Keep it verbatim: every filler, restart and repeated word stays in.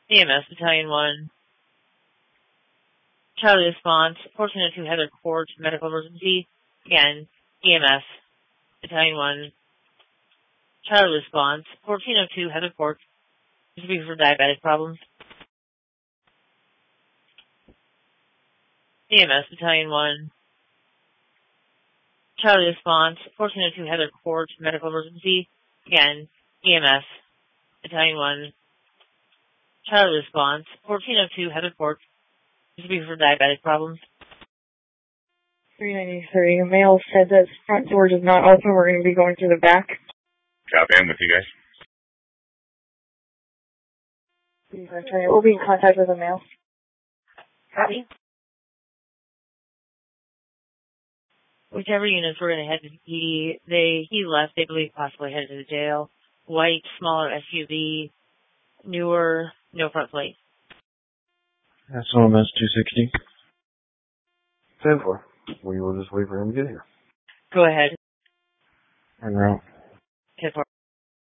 E M S, Battalion one. Charlie response, fourteen oh two Heather Court, medical emergency. Again, E M S, Battalion one. Charlie response, fourteen oh two Heather Court, this will be for diabetic problems. E M S, Battalion one. Charlie response, fourteen oh two Heather Court, medical emergency. Again, E M S, Battalion one. Charlie response, fourteen oh two Heather Court, this will be for diabetic problems. three ninety-three, male said that front door does not open, we're going to be going through the back. Copy, I'm with you guys. We'll be in contact with the male. Copy. Whichever units were going to head to he, they, he left, they believe possibly headed to the jail. White, smaller S U V, newer, no front plate. S O M S two sixty. ten four. We will just wait for him to get here. Go ahead. En route. ten four.